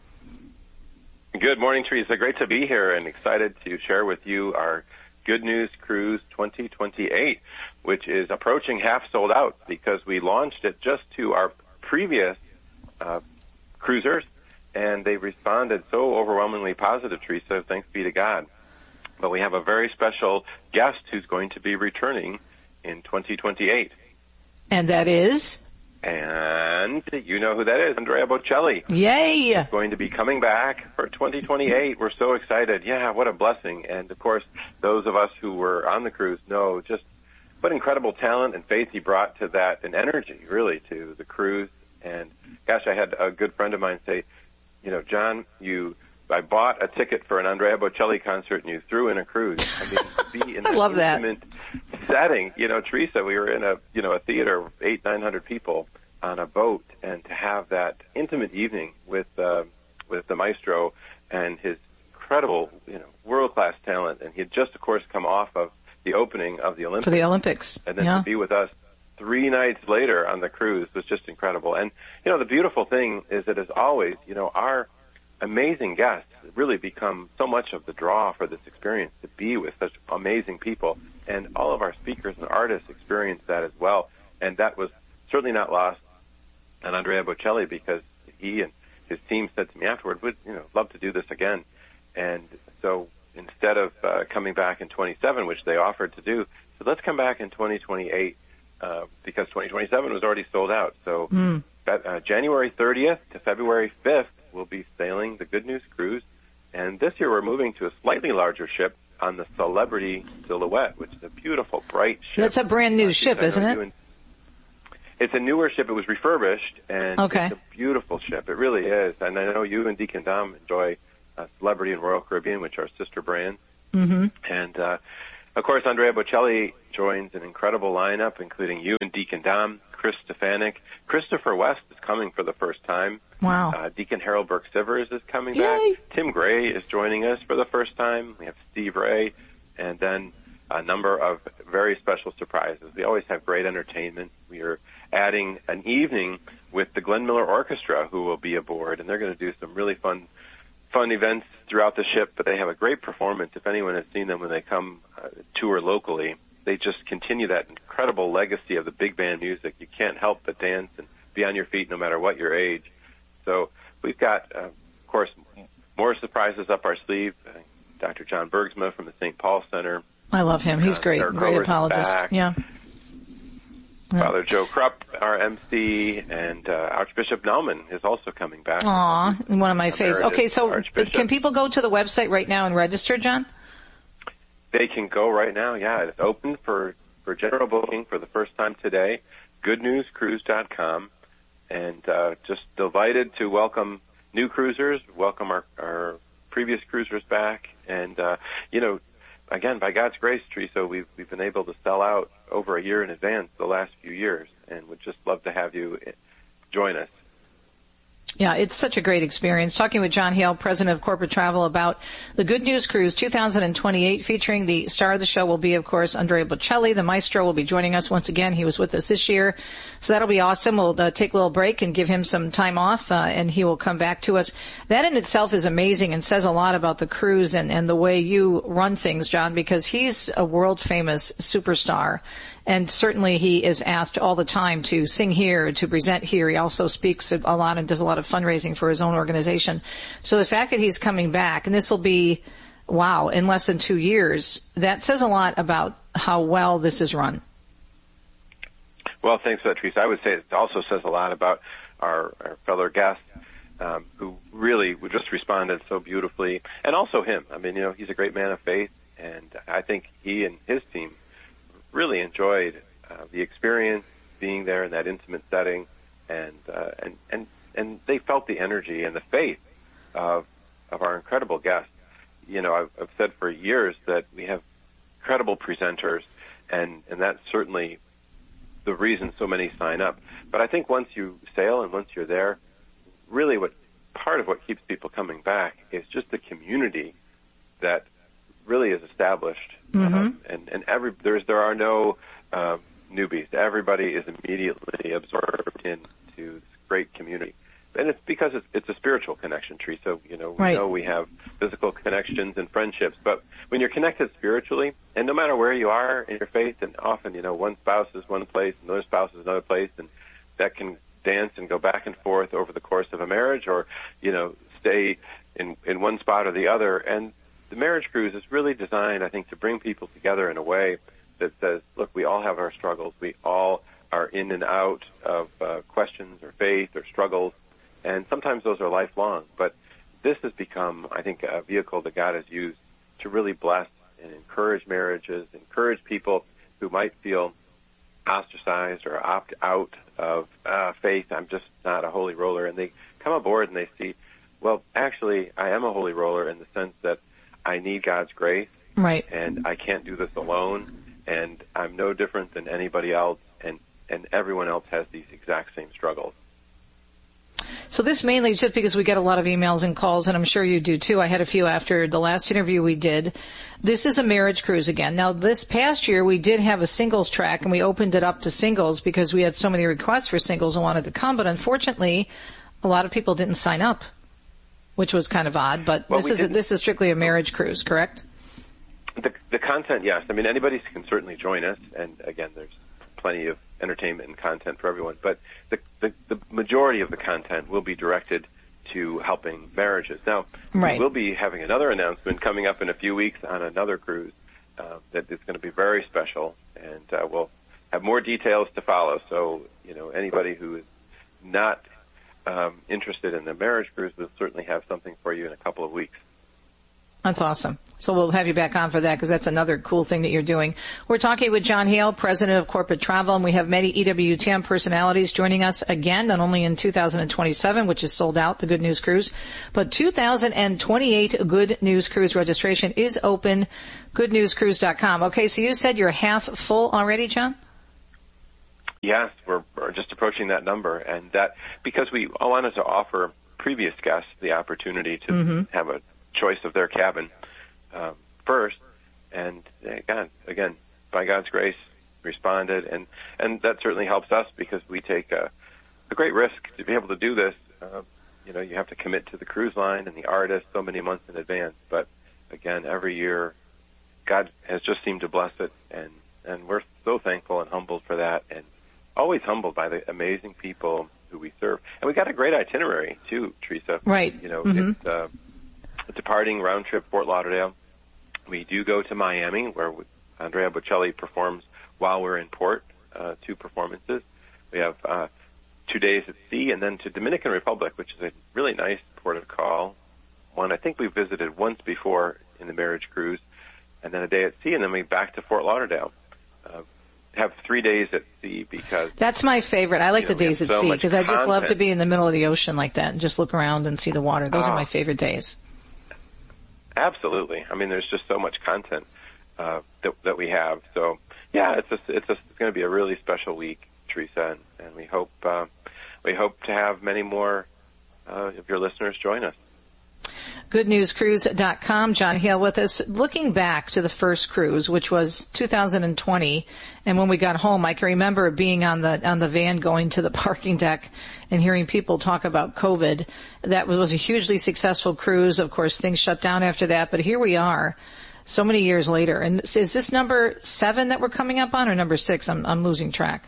Good morning, Teresa. Great to be here and excited to share with you our Good News Cruise 2028, which is approaching half sold out because we launched it just to our previous cruisers, and they responded so overwhelmingly positive, Teresa. Thanks be to God. But we have a very special guest who's going to be returning in 2028. And that is? And you know who that is, Andrea Bocelli. Yay! She's going to be coming back for 2028. We're so excited. Yeah, what a blessing. And, of course, those of us who were on the cruise know just what incredible talent and faith he brought to that, and energy, really, to the cruise. And, gosh, I had a good friend of mine say, you know, John, you I bought a ticket for an Andrea Bocelli concert, and you threw in a cruise. I mean, to be in I love that intimate setting. Teresa, we were in a theater of 800-900 people on a boat, and to have that intimate evening with the maestro and his incredible, world-class talent, and he had just, of course, come off of the opening of the Olympics. For the Olympics, and then to be with us 3 nights later on the cruise was just incredible. And, the beautiful thing is that, as always, our amazing guests really become so much of the draw for this experience, to be with such amazing people. And all of our speakers and artists experience that as well. And that was certainly not lost on Andrea Bocelli, because he and his team said to me afterward, would love to do this again. And so instead of coming back in 27, which they offered to do, so let's come back in 2028, because 2027 was already sold out. So January 30th to February 5th, we'll be sailing the Good News Cruise. And this year we're moving to a slightly larger ship on the Celebrity Silhouette, which is a beautiful, bright ship. That's a brand new ship, isn't it? It's a newer ship. It was refurbished, and it's a beautiful ship. It really is. And I know you and Deacon Dom enjoy Celebrity and Royal Caribbean, which are sister brands. Mm-hmm. And, of course, Andrea Bocelli joins an incredible lineup, including you and Deacon Dom, Chris Stefanik. Christopher West is coming for the first time. Wow. Deacon Harold Burke-Sivers is coming back. Tim Gray is joining us for the first time. We have Steve Ray, and then a number of very special surprises. We always have great entertainment. We are adding an evening with the Glenn Miller Orchestra, who will be aboard, and they're going to do some really fun events throughout the ship, but they have a great performance. If anyone has seen them when they come tour locally, they just continue that incredible legacy of the big band music. You can't help but dance and be on your feet no matter what your age. So we've got, of course, more surprises up our sleeve. Dr. John Bergsma from the St. Paul Center. I love him. He's great. Great apologist. Yeah. Father Joe Krupp, our MC, and Archbishop Naumann is also coming back. Aw, one of my faves. Okay, so can people go to the website right now and register, John? They can go right now, yeah. It's open for general booking for the first time today, goodnewscruise.com. And just delighted to welcome new cruisers, welcome our previous cruisers back. And, again, by God's grace, Teresa, we've been able to sell out over a year in advance the last few years, and would just love to have you join us. Yeah, it's such a great experience. Talking with John Hale, President of Corporate Travel, about the Good News Cruise 2028, featuring the star of the show will be, of course, Andrea Bocelli. The maestro will be joining us once again. He was with us this year. So that'll be awesome. We'll take a little break and give him some time off, and he will come back to us. That in itself is amazing and says a lot about the cruise and the way you run things, John, because he's a world-famous superstar. And certainly he is asked all the time to sing here, to present here. He also speaks a lot and does a lot of fundraising for his own organization. So the fact that he's coming back, and this will be, wow, in less than 2 years, that says a lot about how well this is run. Well, thanks for that, Teresa. I would say it also says a lot about our fellow guests, who really just responded so beautifully. And also him. I mean, he's a great man of faith, and I think he and his team really enjoyed the experience, being there in that intimate setting, and they felt the energy and the faith of our incredible guests. I've said for years that we have incredible presenters, and that's certainly the reason so many sign up. But I think once you sail and once you're there, really part of what keeps people coming back is just the community that really is established. And there are no newbies. Everybody is immediately absorbed into this great community. And it's because it's a spiritual connection, Teresa. We know we have physical connections and friendships, but when you're connected spiritually, and no matter where you are in your faith, and often, one spouse is one place, another spouse is another place, and that can dance and go back and forth over the course of a marriage, or, stay in one spot or the other. And the marriage cruise is really designed, I think, to bring people together in a way that says, look, we all have our struggles. We all are in and out of questions or faith or struggles, and sometimes those are lifelong. But this has become, I think, a vehicle that God has used to really bless and encourage marriages, encourage people who might feel ostracized or opt out of faith. I'm just not a holy roller. And they come aboard and they see well, actually, I am a holy roller in the sense that I need God's grace. Right. And I can't do this alone, and I'm no different than anybody else, and everyone else has these exact same struggles. So this mainly just because we get a lot of emails and calls, and I'm sure you do too. I had a few after the last interview we did. This is a marriage cruise again. Now, this past year we did have a singles track, and we opened it up to singles because we had so many requests for singles who wanted to come, but unfortunately, a lot of people didn't sign up, which was kind of odd. But well, this is strictly a marriage cruise, correct? The content, yes. I mean, anybody can certainly join us, and again, there's plenty of entertainment and content for everyone. But the majority of the content will be directed to helping marriages. Now, right. We will be having another announcement coming up in a few weeks on another cruise that is going to be very special, and we'll have more details to follow. So, anybody who is not interested in the marriage cruise will certainly have something for you in a couple of weeks. That's awesome. So we'll have you back on for that because that's another cool thing that you're doing. We're talking with John Hale, President of Corporate Travel, and we have many EWTN personalities joining us again, not only in 2027, which is sold out, the Good News Cruise, but 2028 Good News Cruise registration is open, goodnewscruise.com. Okay, so you said you're half full already, John? Yes, we're just approaching that number, and that because we wanted to offer previous guests the opportunity to have a choice of their cabin first, and again, by God's grace, responded, and that certainly helps us because we take a great risk to be able to do this. You have to commit to the cruise line and the artist so many months in advance, but again, every year, God has just seemed to bless it, and we're so thankful and humbled for that, and always humbled by the amazing people who we serve. And we got a great itinerary too, Teresa. Right. It's departing round trip Fort Lauderdale. We do go to Miami, where Andrea Bocelli performs while we're in port, 2 performances. We have 2 days at sea, and then to Dominican Republic, which is a really nice port of call. One I think we visited once before in the marriage cruise, and then a day at sea, and then we back to Fort Lauderdale. Have 3 days at sea because that's my favorite. I like the days at sea because I just love to be in the middle of the ocean like that and just look around and see the water. Those are my favorite days. Absolutely. I mean, there's just so much content that we have. So, yeah, it's going to be a really special week, Teresa, and we hope to have many more of your listeners join us. GoodNewsCruise.com. John Hale with us. Looking back to the first cruise, which was 2020, and when we got home, I can remember being on the van going to the parking deck and hearing people talk about COVID. That was a hugely successful cruise. Of course, things shut down after that, but here we are so many years later. And is this number 7 that we're coming up on, or number 6? I'm losing track.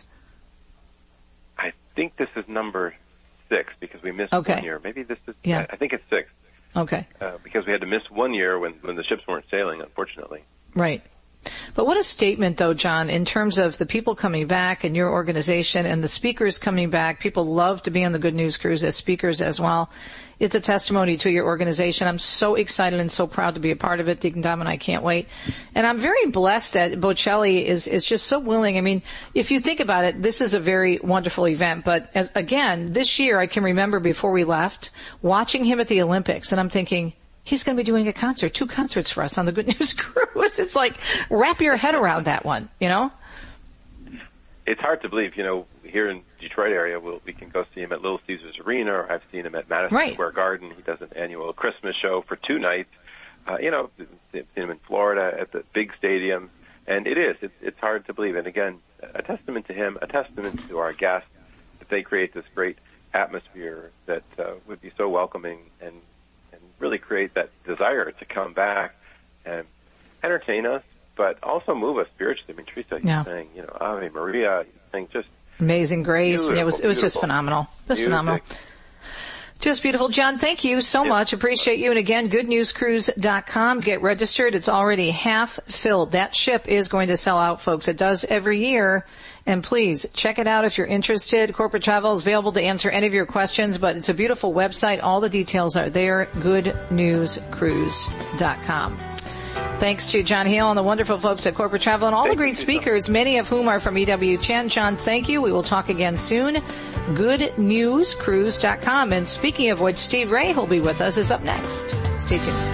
I think this is number 6 because we missed 1 year. Maybe this is, I think it's 6. Okay. Because we had to miss 1 year when the ships weren't sailing, unfortunately. Right. But what a statement, though, John, in terms of the people coming back and your organization and the speakers coming back. People love to be on the Good News Cruise as speakers as well. It's a testimony to your organization. I'm so excited and so proud to be a part of it. Deacon Dom and I can't wait. And I'm very blessed that Bocelli is just so willing. I mean, if you think about it, this is a very wonderful event. But again, this year I can remember before we left watching him at the Olympics, and I'm thinking, he's going to be doing a concert, 2 concerts for us on the Good News Cruise. It's like, wrap your head around that one, It's hard to believe, here in Detroit area, we can go see him at Little Caesars Arena, or I've seen him at Madison Square Garden. He does an annual Christmas show for 2 nights. Seen him in Florida at the big stadium. And it's hard to believe. And again, a testament to him, a testament to our guests, that they create this great atmosphere that would be so welcoming and really create that desire to come back and entertain us, but also move us spiritually. I mean, Teresa, you're saying, Ave Maria, you're saying just Amazing Grace. It was just phenomenal. Just phenomenal. Just beautiful. John, thank you so much. Appreciate you. And again, goodnewscruise.com. Get registered. It's already half filled. That ship is going to sell out, folks. It does every year. And please check it out if you're interested. Corporate Travel is available to answer any of your questions, but it's a beautiful website. All the details are there. goodnewscruise.com. Thanks to John Hale and the wonderful folks at Corporate Travel and all the great speakers, many of whom are from EWTN. John, thank you. We will talk again soon. GoodNewsCruise.com. And speaking of which, Steve Ray, who'll be with us, is up next. Stay tuned.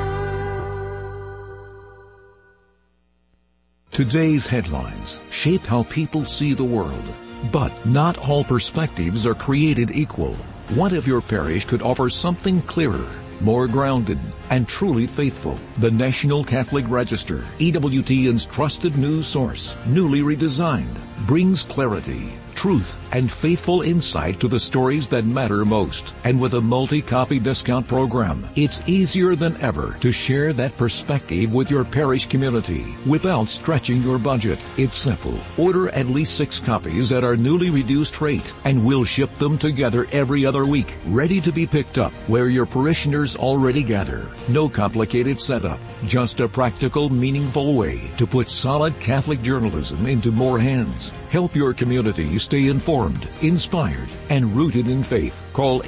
Today's headlines shape how people see the world. But not all perspectives are created equal. What if your parish could offer something clearer, more grounded, and truly faithful? The National Catholic Register, EWTN's trusted news source, newly redesigned, brings clarity, truth, and faithful insight to the stories that matter most. And with a multi-copy discount program, it's easier than ever to share that perspective with your parish community without stretching your budget. It's simple. Order at least 6 copies at our newly reduced rate, and we'll ship them together every other week, ready to be picked up where your parishioners already gather. No complicated setup, just a practical, meaningful way to put solid Catholic journalism into more hands. Help your community stay informed, inspired, and rooted in faith. Call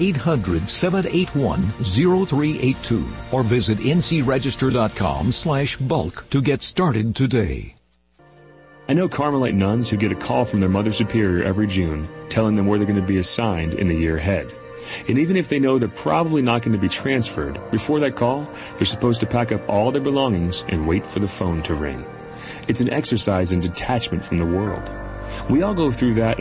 800-781-0382 or visit ncregister.com/bulk to get started today. I know Carmelite nuns who get a call from their Mother Superior every June telling them where they're going to be assigned in the year ahead. And even if they know they're probably not going to be transferred, before that call, they're supposed to pack up all their belongings and wait for the phone to ring. It's an exercise in detachment from the world. We all go through that